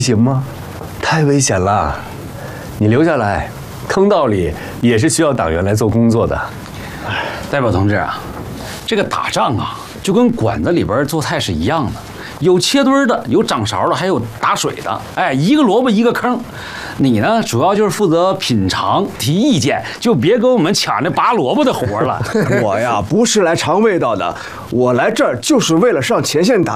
行吗？太危险了，你留下来，坑道里也是需要党员来做工作的。 代表同志啊，这个打仗啊，就跟馆子里边做菜是一样的，有切墩的，有掌勺的，还有打水的。哎，一个萝卜一个坑。你呢，主要就是负责品尝、提意见，就别跟我们抢那拔萝卜的活了。 我呀，不是来尝味道的，我来这儿就是为了上前线打